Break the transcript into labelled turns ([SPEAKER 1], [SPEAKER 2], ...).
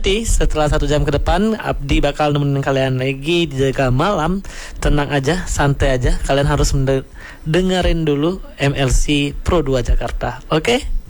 [SPEAKER 1] nanti setelah 1 jam ke depan Abdi bakal nemenin kalian lagi di Jaga Malam. Tenang aja, santai aja. Kalian harus dengerin dulu MLC Pro 2 Jakarta. Oke?